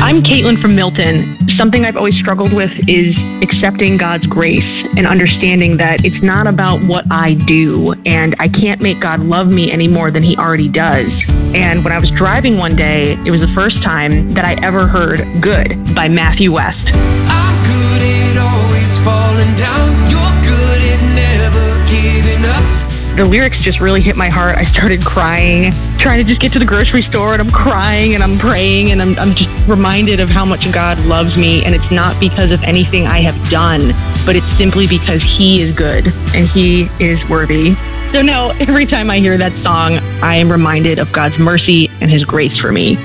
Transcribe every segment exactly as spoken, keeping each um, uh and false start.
I'm Caitlin from Milton. Something I've always struggled with is accepting God's grace and understanding that it's not about what I do, and I can't make God love me any more than he already does. And when I was driving one day, it was the first time that I ever heard Good by Matthew West. I'm good at always falling down. You're good at never giving up. The lyrics just really hit my heart. I started crying, trying to just get to the grocery store, and I'm crying and I'm praying, and I'm, I'm just reminded of how much God loves me. And it's not because of anything I have done, but it's simply because he is good and he is worthy. So now, every time I hear that song, I am reminded of God's mercy and his grace for me.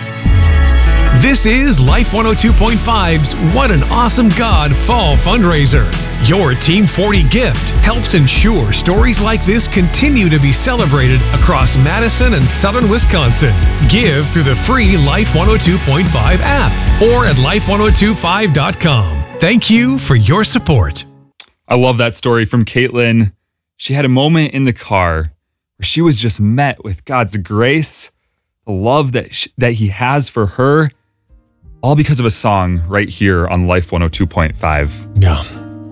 This is Life one oh two point five's What an Awesome God Fall Fundraiser. Your Team forty gift helps ensure stories like this continue to be celebrated across Madison and southern Wisconsin. Give through the free Life one oh two point five app or at life one oh two five dot com. Thank you for your support. I love that story from Caitlin. She had a moment in the car where she was just met with God's grace, the love that sh- that he has for her, all because of a song right here on Life one oh two point five. Yeah.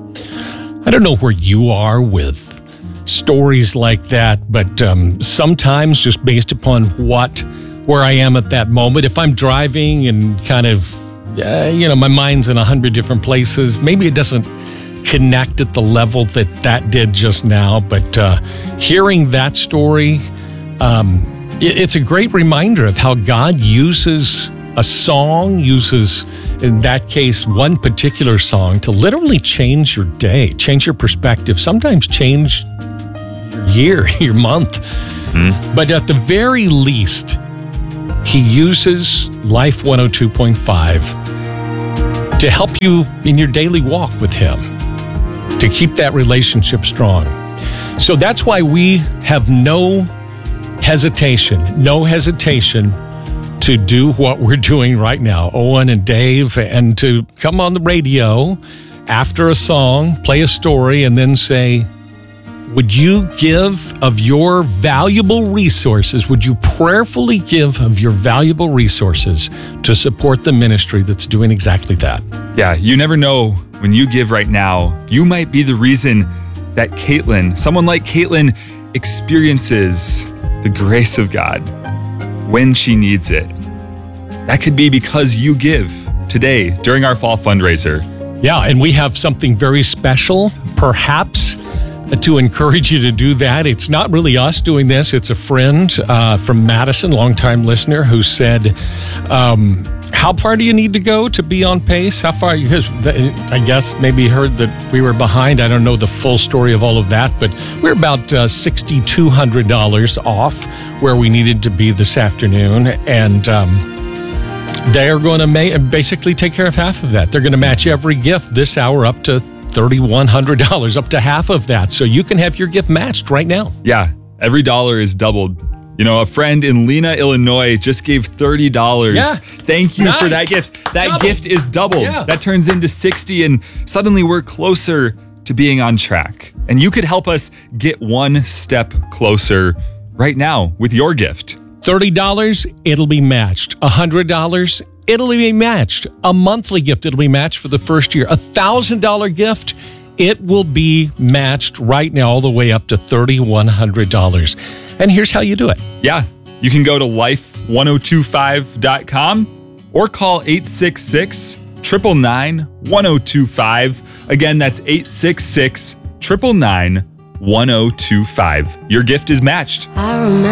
I don't know where you are with stories like that, but um, sometimes just based upon what, where I am at that moment, if I'm driving and kind of, uh, you know, my mind's in a hundred different places, maybe it doesn't connect at the level that that did just now, but uh, hearing that story, um, it, it's a great reminder of how God uses a song, uses, in that case, one particular song to literally change your day, change your perspective, sometimes change your year, your month. Mm-hmm. But at the very least, he uses Life one oh two point five to help you in your daily walk with him, to keep that relationship strong. So that's why we have no hesitation, no hesitation to do what we're doing right now, Owen and Dave, and to come on the radio after a song, play a story, and then say, would you give of your valuable resources, would you prayerfully give of your valuable resources to support the ministry that's doing exactly that? Yeah, you never know when you give right now, you might be the reason that Caitlin, someone like Caitlin, experiences the grace of God when she needs it. That could be because you give today during our fall fundraiser. Yeah, and we have something very special, perhaps, to encourage you to do that. It's not really us doing this. It's a friend uh, from Madison, longtime listener, who said, um, how far do you need to go to be on pace? How far? Because I guess maybe heard that we were behind. I don't know the full story of all of that, but we're about uh, six thousand two hundred dollars off where we needed to be this afternoon. And um, they're going to ma- basically take care of half of that. They're going to match every gift this hour up to three thousand one hundred dollars, up to half of that. So you can have your gift matched right now. Yeah, every dollar is doubled. You know, a friend in Lena, Illinois just gave thirty dollars. Yeah. Thank you Nice. for that gift. That Double. gift is doubled. Yeah. That turns into sixty, and suddenly we're closer to being on track. And you could help us get one step closer right now with your gift. thirty dollars, it'll be matched. one hundred dollars, it'll be matched. A monthly gift, it'll be matched for the first year. A one thousand dollars gift, it will be matched right now all the way up to three thousand one hundred dollars. And here's how you do it. Yeah, you can go to life one oh two five dot com or call eight six six, nine nine nine, one oh two five. Again, that's eight six six, nine nine nine, one oh two five. Your gift is matched. I remember